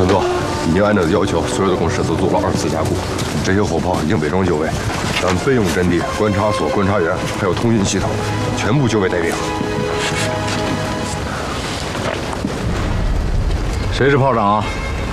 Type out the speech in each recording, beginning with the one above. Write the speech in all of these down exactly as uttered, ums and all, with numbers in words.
团座，已经按照要求，所有的工事都做了二次加固，这些火炮已经伪装就位，咱们备用阵地、观察所、观察员还有通讯系统，全部就位待命。 谁是炮长啊？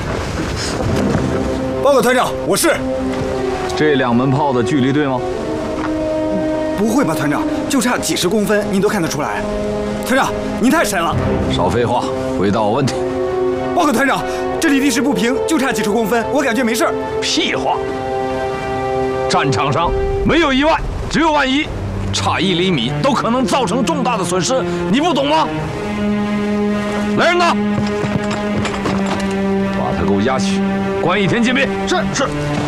报告团长，我是。 这两门炮的距离对吗？ 不会吧，团长，就差几十公分，您都看得出来。团长，您太神了。 少废话，回答我问题。 报告团长，这里地势不平，就差几十公分，我感觉没事儿。 屁话！战场上没有意外，只有万一，差一厘米都可能造成重大的损失，你不懂吗？来人呐，把他给我押去，关一天禁闭。是是。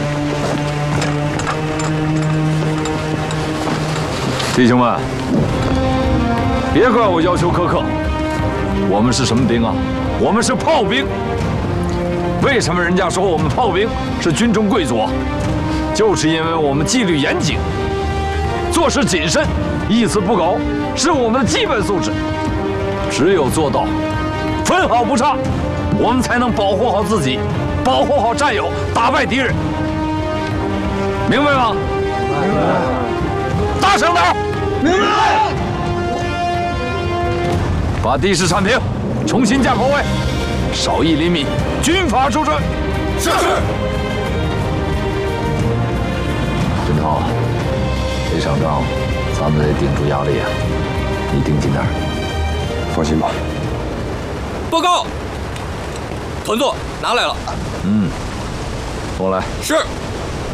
弟兄们，别怪我要求苛刻，我们是什么兵啊？我们是炮兵。为什么人家说我们炮兵是军中贵族啊？就是因为我们纪律严谨，做事谨慎，一丝不苟，是我们的基本素质。只有做到分毫不差，我们才能保护好自己，保护好战友，打败敌人。明白吗？明白。大声点！明白。把地势铲平，重新架炮位，少一厘米，军法出征。是是。振涛，这场仗咱们得顶住压力啊！你盯紧点。 放心吧。 报告，团座拿来了。 嗯，过来。 是。